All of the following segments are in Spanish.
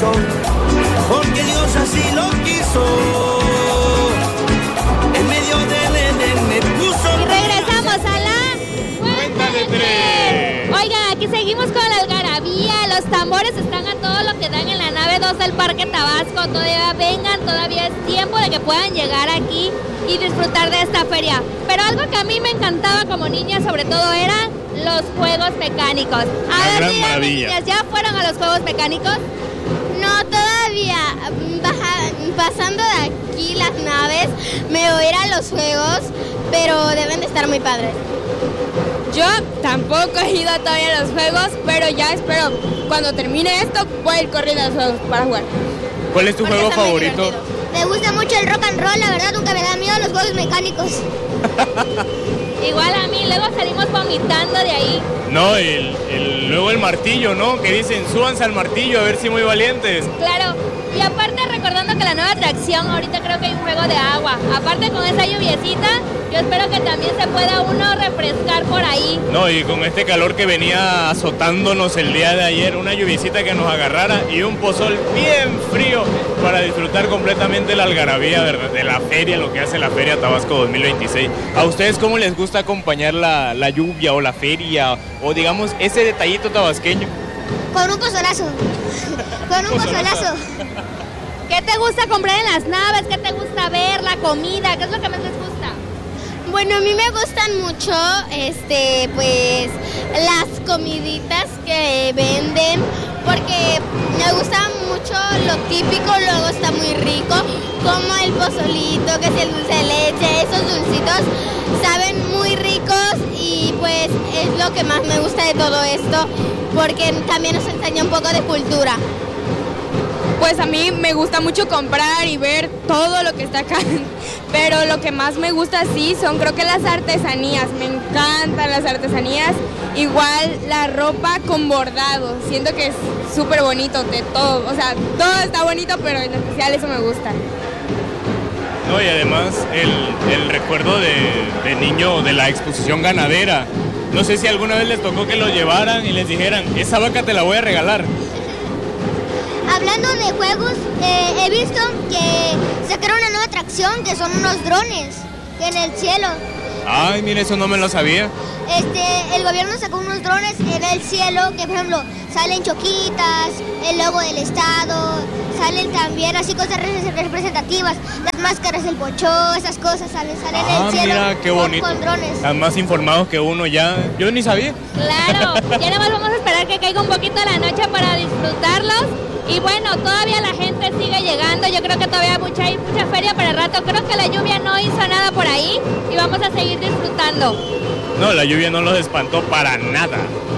corazón, porque Dios así lo quiso. En medio del Edén me puso. Y regresamos a la Cuenta de tres. Oigan, aquí seguimos con la algarabía. Los tambores están a todo lo que dan en la nave 2 del Parque Tabasco. Todavía vengan, todavía es tiempo de que puedan llegar aquí y disfrutar de esta feria. Pero algo que a mí me encantaba como niña, sobre todo, eran los juegos mecánicos. A ver, díganme, niñas, ¿ya fueron a los juegos mecánicos? No, todavía. Pasando de aquí las naves, me voy a ir a los juegos, pero deben de estar muy padres. Yo tampoco he ido todavía a los juegos, pero ya espero, cuando termine esto, voy a ir corriendo a los juegos para jugar. ¿Cuál es tu juego favorito? Me gusta mucho el rock and roll, la verdad nunca me da miedo los juegos mecánicos. Igual a mí, luego salimos vomitando de ahí. No, luego el martillo, ¿no? Que dicen, súbanse al martillo a ver si muy valientes. Claro, y aparte recordando que la nueva atracción, ahorita creo que hay un juego de agua. Aparte con esa lluviecita, yo espero que también se pueda uno refrescar por ahí. No, y con este calor que venía azotándonos el día de ayer, una lluviecita que nos agarrara y un pozol bien frío para disfrutar completamente la algarabía de la feria, lo que hace la Feria Tabasco 2026. ¿A ustedes cómo les gusta acompañar la lluvia o la feria o digamos ese detallito tabasqueño? Con un pozolazo. Con un pozolazo. ¿Qué te gusta comprar en las naves? ¿Qué te gusta ver? ¿La comida? ¿Qué es lo que más les gusta? Bueno, a mí me gustan mucho, pues, las comiditas que venden, porque me gusta mucho lo típico, luego está muy rico, como el pozolito, que es el dulce de leche, esos dulcitos saben muy ricos y pues es lo que más me gusta de todo esto, porque también nos enseña un poco de cultura. Pues a mí me gusta mucho comprar y ver todo lo que está acá, pero lo que más me gusta sí son creo que las artesanías, me encantan las artesanías, igual la ropa con bordado, siento que es súper bonito de todo, o sea, todo está bonito, pero en especial eso me gusta. No, y además el recuerdo de niño de la exposición ganadera, no sé si alguna vez les tocó que lo llevaran y les dijeran, esa vaca te la voy a regalar. Hablando de juegos, he visto que sacaron una nueva atracción que son unos drones en el cielo. Ay, mire, eso no me lo sabía. El gobierno sacó unos drones en el cielo que, por ejemplo, salen choquitas, el logo del estado, salen también así cosas representativas, las máscaras del Pochó, esas cosas salen en el cielo. Mira, qué bonito. Con drones. Están más informados que uno ya. Yo ni sabía. Claro, ya nada más vamos a esperar que caiga un poquito la noche para disfrutarlos. Y bueno, todavía la gente sigue llegando, yo creo que todavía hay mucha feria para el rato, creo que la lluvia no hizo nada por ahí y vamos a seguir disfrutando. No, la lluvia no los espantó para nada.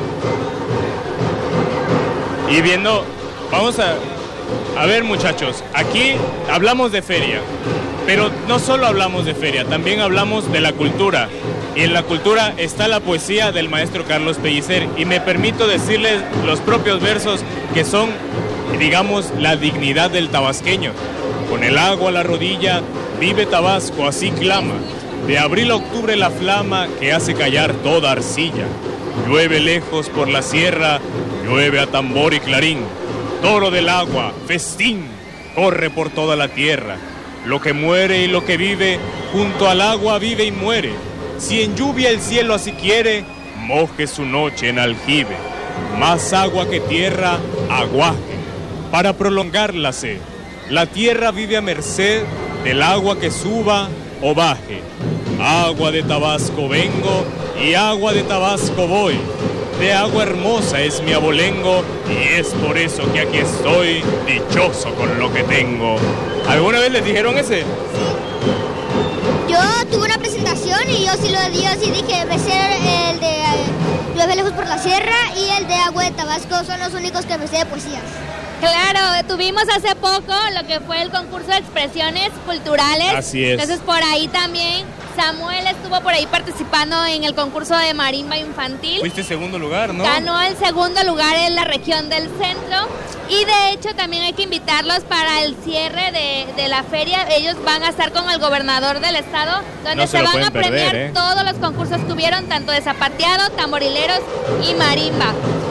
Y viendo, vamos a ver muchachos, aquí hablamos de feria, pero no solo hablamos de feria, también hablamos de la cultura. Y en la cultura está la poesía del maestro Carlos Pellicer y me permito decirles los propios versos que son, digamos, la dignidad del tabasqueño. Con el agua a la rodilla, vive Tabasco, así clama. De abril a octubre la flama que hace callar toda arcilla. Llueve lejos por la sierra, llueve a tambor y clarín. Toro del agua, festín, corre por toda la tierra. Lo que muere y lo que vive, junto al agua vive y muere. Si en lluvia el cielo así quiere, moje su noche en aljibe. Más agua que tierra, aguaje, para prolongar la sed. La tierra vive a merced del agua que suba o baje. Agua de Tabasco vengo y agua de Tabasco voy. De agua hermosa es mi abolengo y es por eso que aquí estoy, dichoso con lo que tengo. ¿Alguna vez les dijeron ese? Sí. Yo tuve una presentación y yo sí dije, va a ser el de Llueve lejos por la sierra y el de Agua de Tabasco, son los únicos que me sé de poesías. Claro, tuvimos hace poco lo que fue el concurso de expresiones culturales. Así es. Entonces por ahí también Samuel estuvo por ahí participando en el concurso de marimba infantil. Fuiste segundo lugar, ¿no? Ganó el segundo lugar en la región del centro. Y de hecho también hay que invitarlos para el cierre de la feria. Ellos van a estar con el gobernador del estado, donde se van a premiar todos los concursos que tuvieron, tanto de zapateado, tamborileros y marimba.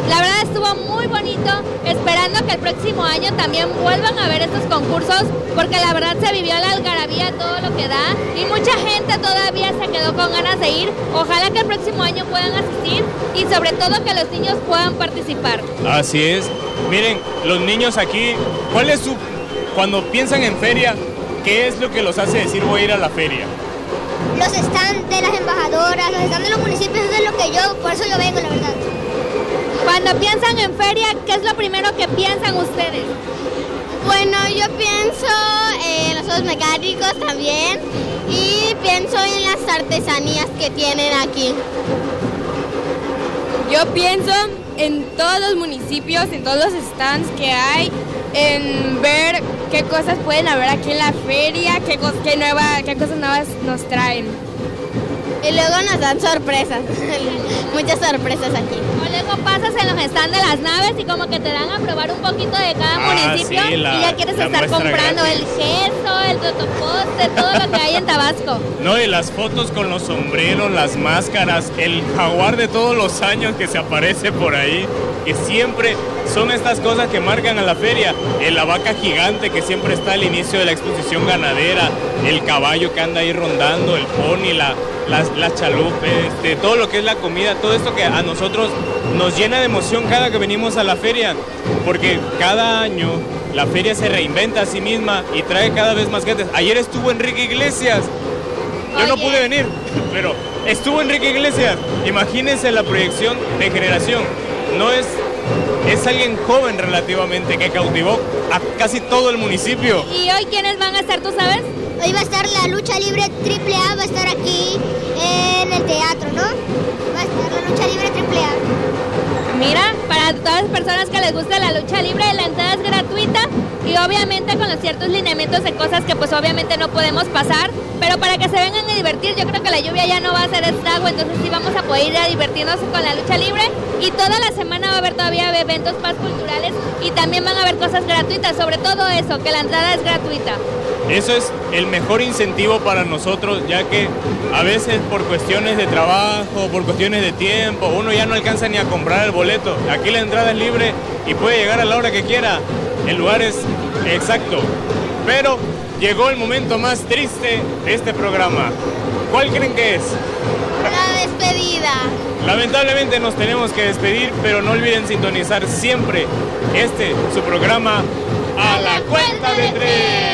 La verdad estuvo muy bonito, esperando que el próximo año también vuelvan a ver estos concursos, porque la verdad se vivió la algarabía todo lo que da y mucha gente todavía se quedó con ganas de ir. Ojalá que el próximo año puedan asistir y sobre todo que los niños puedan participar. Así es. Miren, los niños aquí, cuando piensan en feria, ¿qué es lo que los hace decir voy a ir a la feria? Los stands de las embajadoras, los stands de los municipios, eso es lo que por eso yo vengo, la verdad. Cuando piensan en feria, ¿qué es lo primero que piensan ustedes? Bueno, yo pienso en los juegos mecánicos también y pienso en las artesanías que tienen aquí. Yo pienso en todos los municipios, en todos los stands que hay, en ver qué cosas pueden haber aquí en la feria, qué cosas nuevas nos traen. Y luego nos dan sorpresas, muchas sorpresas aquí. O luego pasas en los stands de las naves y como que te dan a probar un poquito de cada municipio, sí, y ya quieres estar comprando gratis. El queso, el totoposte, todo lo que hay en Tabasco. No, y las fotos con los sombreros, las máscaras, el jaguar de todos los años que se aparece por ahí, que siempre son estas cosas que marcan a la feria. La vaca gigante que siempre está al inicio de la exposición ganadera, el caballo que anda ahí rondando, el pony, las chalupes, todo lo que es la comida, todo esto que a nosotros nos llena de emoción cada que venimos a la feria, porque cada año la feria se reinventa a sí misma y trae cada vez más gente. Ayer estuvo Enrique Iglesias, yo no pude venir, pero estuvo Enrique Iglesias. Imagínense la proyección de generación, es alguien joven relativamente que cautivó a casi todo el municipio. ¿Y hoy quiénes van a estar, tú sabes? Hoy va a estar la lucha libre AAA, va a estar aquí en el teatro, ¿no? Va a estar la lucha libre AAA. Mira, para todas las personas que les gusta la lucha libre, la entrada es gratuita y obviamente con los ciertos lineamientos de cosas que pues obviamente no podemos pasar, pero para que se vengan a divertir, yo creo que la lluvia ya no va a ser estrago, entonces sí vamos a poder ir a divertirnos con la lucha libre y toda la semana va a haber todavía eventos más culturales y también van a haber cosas gratuitas, sobre todo eso, que la entrada es gratuita. Eso es el mejor incentivo para nosotros, ya que a veces por cuestiones de trabajo, por cuestiones de tiempo, uno ya no alcanza ni a comprar el boleto. Aquí la entrada es libre y puede llegar a la hora que quiera. El lugar es exacto. Pero llegó el momento más triste de este programa. ¿Cuál creen que es? La despedida. Lamentablemente nos tenemos que despedir, pero no olviden sintonizar siempre su programa A la Cuenta de Tres.